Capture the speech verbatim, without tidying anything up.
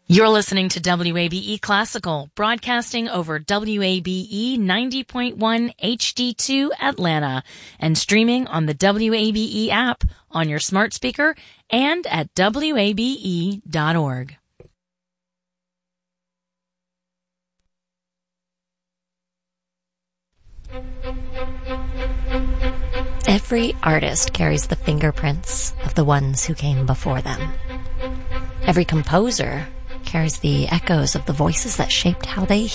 You're listening to W A B E Classical, broadcasting over W A B E ninety point one H D two Atlanta and streaming on the W A B E app on your smart speaker and at W A B E dot org. Every artist carries the fingerprints of the ones who came before them. Every composer carries the echoes of the voices that shaped how they